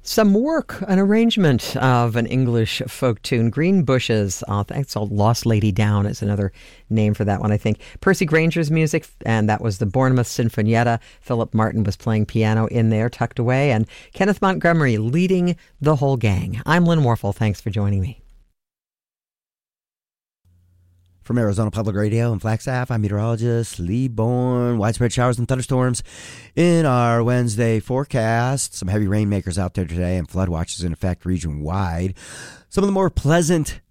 Some work, an arrangement of an English folk tune, Green Bushes. Thanks, Lost Lady Down is another name for that one, I think. Percy Granger's music, and that was the Bournemouth Sinfonietta. Philip Martin was playing piano in there, tucked away, and Kenneth Montgomery leading the whole gang. I'm Lynn Warfel. Thanks for joining me. From Arizona Public Radio and Flagstaff, I'm meteorologist Lee Bourne. Widespread showers and thunderstorms in our Wednesday forecast. Some heavy rainmakers out there today and flood watches in effect region-wide. Some of the more pleasant